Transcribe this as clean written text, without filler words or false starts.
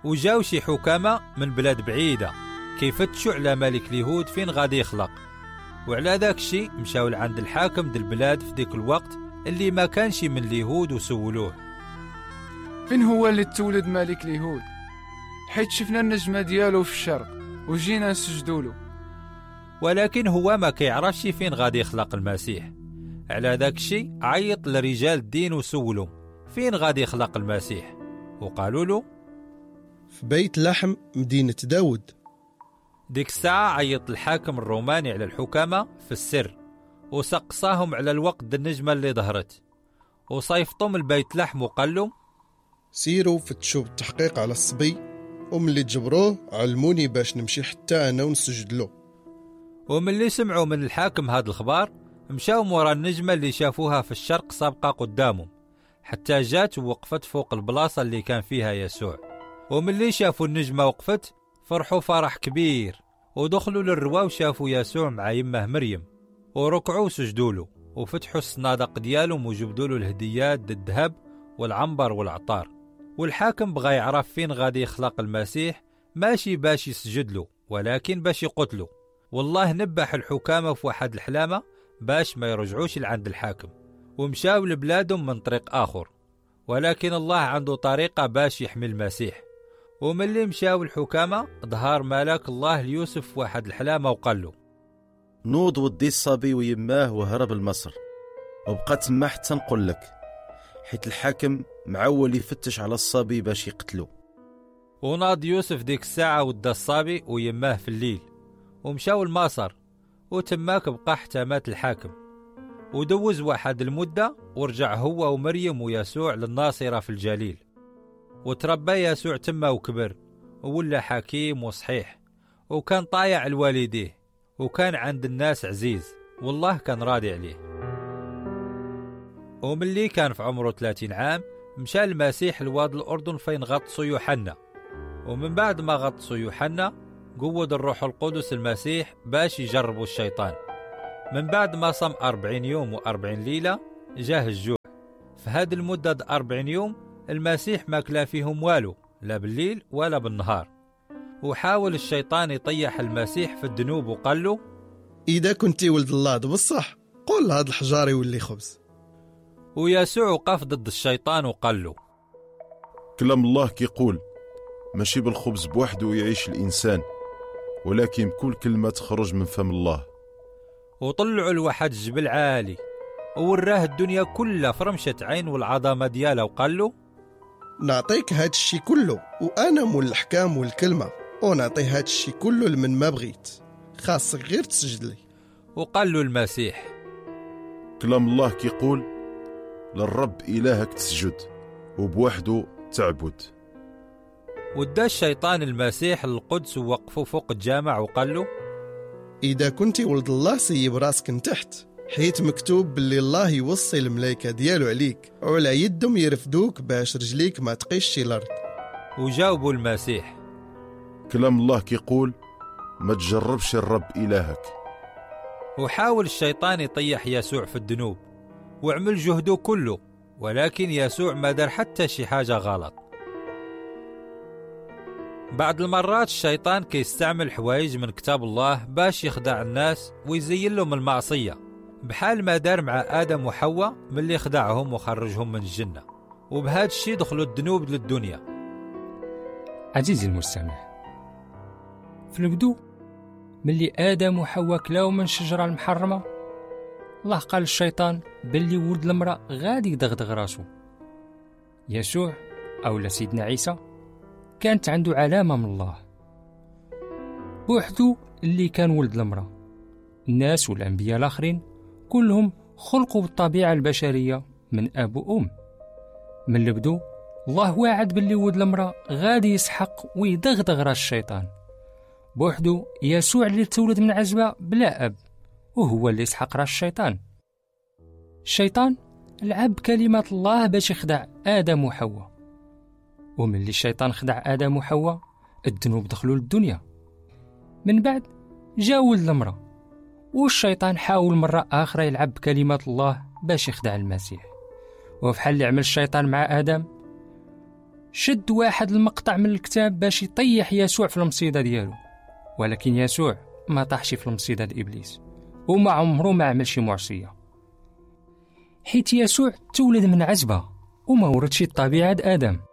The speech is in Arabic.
وجاو شي حكامة من بلاد بعيدة كيفتشوا على ملك اليهود فين غادي يخلق، وعلى ذاك الشي مشاو لعند الحاكم ديال البلاد في ديك الوقت اللي ما كانش من اليهود وسولوه فين هو اللي تولد ملك اليهود؟ حيت شفنا النجمة ديالو في الشرق وجينا نسجدوا له. ولكن هو ما كيعرفش فين غادي يخلق المسيح. على ذاك الشي عيط لرجال الدين وسولهم فين غادي يخلق المسيح، وقالوا له في بيت لحم مدينة داود. ديك الساعة عيط الحاكم الروماني على الحكامة في السر وسقصاهم على الوقت د النجمة اللي ظهرت، وصيفطهم البيت لحم وقال لهم سيروا فتشوا بالتحقيق على الصبي، وملي تجبروه علموني باش نمشي حتى أنا ونسجد له. وملي سمعوا من الحاكم هاد الخبار مشاو مورا النجمة اللي شافوها في الشرق سابقة قدامهم حتى جات ووقفت فوق البلاصة اللي كان فيها يسوع. وملي شافوا النجمة وقفت فرحوا فرح كبير، ودخلوا للروا وشافوا يسوع مع يمه مريم، وركعوا وسجدوا له وفتحوا الصنادق ديالهم وجبدوا له الهديات د الذهب والعنبر والعطار. والحاكم بغى يعرف فين غادي يخلق المسيح، ماشي باش يسجد له ولكن باش يقتله. والله نبح الحكامة في واحد الحلامة باش ما يرجعوش لعند الحاكم، ومشاو لبلادهم من طريق آخر، ولكن الله عنده طريقة باش يحمي المسيح. وملي مشاو الحكامة ظهر ملاك الله ليوسف في واحد الحلامة وقال له نوض ودي الصبي ويماه وهرب لمصر، وبقى تما حتى نقول لك، حيت الحاكم معول يفتش على الصبي باش يقتلو. وناض يوسف ديك الساعة ودا الصبي ويماه في الليل ومشاو لمصر، وتماك بقى حتى مات الحاكم. ودوز واحد المدة ورجع هو ومريم ويسوع للناصرة في الجليل، وتربى يسوع تما وكبر وولا حكيم وصحيح، وكان طايع لوالديه، وكان عند الناس عزيز، والله كان راضي عليه. وملي كان في عمره 30 عام مشى المسيح لواد الأردن فين غطسوا يوحنا. ومن بعد ما غطسوا يوحنا قود الروح القدس المسيح باش يجربوا الشيطان. من بعد ما صام 40 يوم و40 ليلة جاه الجوع. في هذه المدة 40 يوم المسيح ما كلا فيهم والو، لا بالليل ولا بالنهار. وحاول الشيطان يطيح المسيح في الذنوب وقال له إذا كنتي ولد الله بصح قول هذا الحجار يولي خبز. ويسوع وقف ضد الشيطان وقال له كلام الله كيقول ماشي بالخبز بوحده يعيش الإنسان، ولكن كل كلمة تخرج من فم الله. وطلعوا لواحد الجبل عالي ووراه الدنيا كلها فرمشة عين والعظمة ديالها، وقال له نعطيك هاد الشي كله، وأنا مول الحكام والكلمة، ونعطي هاد الشي كله لمن ما بغيت، خاصك غير تسجد لي. وقال له المسيح كلام الله كيقول للرب إلهك تسجد وبوحده تعبد. ودا الشيطان المسيح للقدس ووقفه فوق الجامع وقال له إذا كنتي ولد الله سيب راسك تحت، حيت مكتوب باللي الله يوصي الملائكة ديالو عليك وعلى يدهم يرفدوك باش رجليك ما تقيش الأرض. وجاوبوا المسيح كلام الله كيقول ما تجربش الرب إلهك. وحاول الشيطان يطيح يسوع في الذنوب وعمل جهده كله، ولكن يسوع ما دار حتى شي حاجة غلط. بعض المرات الشيطان كيستعمل حوايج من كتاب الله باش يخدع الناس ويزين لهم المعصية، بحال ما دار مع آدم وحواء ملي خدعهم وخرجهم من الجنة، وبهذا الشيء دخلوا الذنوب للدنيا. عزيزي المستمع، في البدو ملي آدم وحواء كلاو من الشجرة المحرمة، الله قال للشيطان باللي ولد المرأة غادي يدغدغ راسو. يسوع أو سيدنا عيسى كانت عنده علامة من الله بوحدو اللي كان ولد المرأة. الناس والأنبياء الآخرين كلهم خلقوا بالطبيعة البشرية من أب وأم. من البدو الله واعد باللي ولد المرأة غادي يسحق ويدغدغ راس الشيطان. بوحدو يسوع اللي تولد من عزبة بلا أب، وهو اللي يسحق راس الشيطان. الشيطان لعب كلمة الله باش يخدع آدم وحواء، ومن اللي الشيطان خدع آدم وحواء الذنوب دخلوا للدنيا. من بعد جا ولد المرأة، والشيطان حاول مرة آخرى يلعب بكلمة الله باش يخدع المسيح. وفحال اللي عمل الشيطان مع آدم شد واحد المقطع من الكتاب باش يطيح يسوع في المصيدة ديالو، ولكن يسوع ما طاحش في المصيدة لإبليس، وما عمره ما عمل شي معصية، حيت يسوع تولد من عزبة وما وردش الطبيعة آدم.